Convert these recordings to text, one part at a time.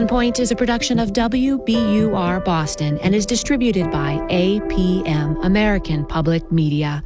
On Point is a production of WBUR Boston and is distributed by APM, American Public Media.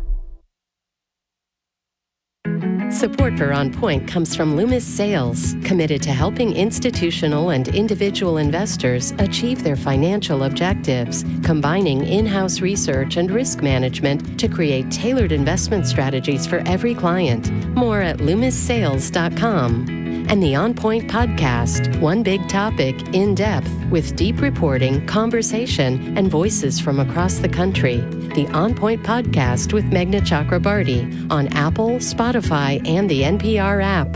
Support for On Point comes from Loomis Sales, committed to helping institutional and individual investors achieve their financial objectives, combining in-house research and risk management to create tailored investment strategies for every client. More at LoomisSales.com. And the On Point podcast, one big topic, in depth, with deep reporting, conversation, and voices from across the country. The On Point podcast with Meghna Chakrabarty on Apple, Spotify, and the NPR app.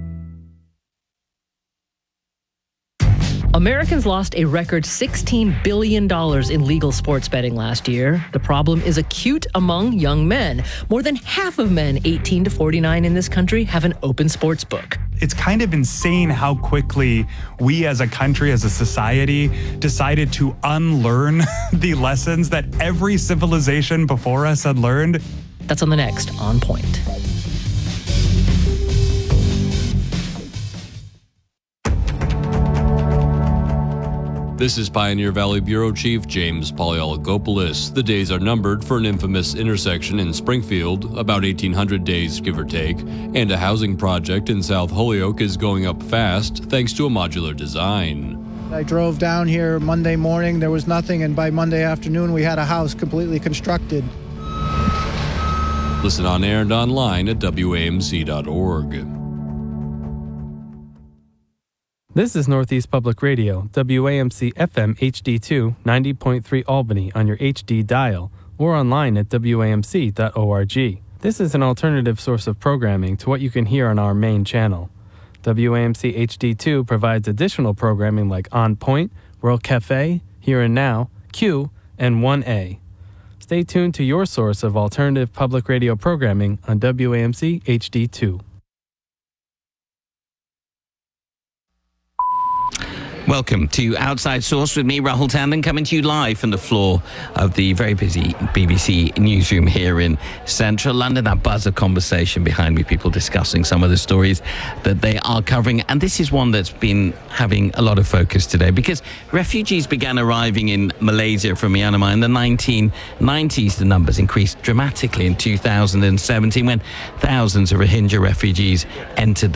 Americans lost a record $16 billion in legal sports betting last year. The problem is acute among young men. More than half of men 18 to 49 in this country have an open sports book. It's kind of insane how quickly we as a country, as a society, decided to unlearn the lessons that every civilization before us had learned. That's on the next On Point. This is Pioneer Valley Bureau Chief James Poliologopoulos. The days are numbered for an infamous intersection in Springfield, about 1,800 days, give or take, and a housing project in South Holyoke is going up fast thanks to a modular design. I drove down here Monday morning, there was nothing, and by Monday afternoon we had a house completely constructed. Listen on air and online at WAMC.org. This is Northeast Public Radio, WAMC FM HD2, 90.3 Albany on your HD dial, or online at WAMC.org. This is an alternative source of programming to what you can hear on our main channel. WAMC HD2 provides additional programming like On Point, World Cafe, Here and Now, Q, and 1A. Stay tuned to your source of alternative public radio programming on WAMC HD2. Welcome to Outside Source with me, Rahul Tandon, coming to you live from the floor of the very busy BBC newsroom here in central London. That buzz of conversation behind me, people discussing some of the stories that they are covering. And this is one that's been having a lot of focus today because refugees began arriving in Malaysia from Myanmar in the 1990s. The numbers increased dramatically in 2017 when thousands of Rohingya refugees entered the